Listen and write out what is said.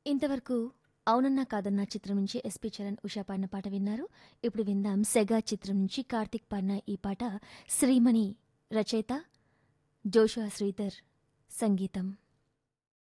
ఇంతవరకు 'అవునన్నా కాదన్నా' చిత్రం నుంచి ఎస్పి చరణ్, ఉషా పాడిన పాట విన్నారు. ఇప్పుడు విందాం 'సెగా' చిత్రం నుంచి కార్తీక్ పాడిన ఈ పాట. శ్రీమణి రచయిత, జోషువా శ్రీధర్ సంగీతం.